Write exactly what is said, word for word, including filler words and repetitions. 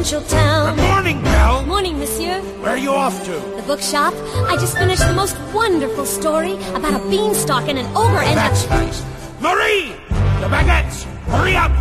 provincial town. Good morning, Belle. Morning, monsieur. Where are you off to? The bookshop. I just finished the most wonderful story about a beanstalk and an ogre and That's a... nice. Marie! The baguettes! Hurry up!